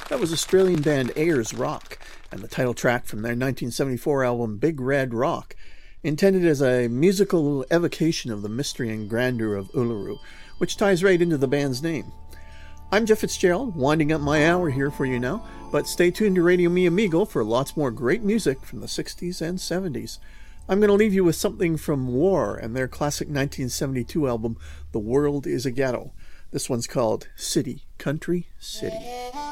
That was Australian band Ayers Rock, and the title track from their 1974 album Big Red Rock, intended as a musical evocation of the mystery and grandeur of Uluru, which ties right into the band's name. I'm Jeff Fitzgerald, winding up my hour here for you now, but stay tuned to Radio Mi Amigo for lots more great music from the 60s and 70s. I'm going to leave you with something from War and their classic 1972 album, The World is a Ghetto. This one's called City, Country, City.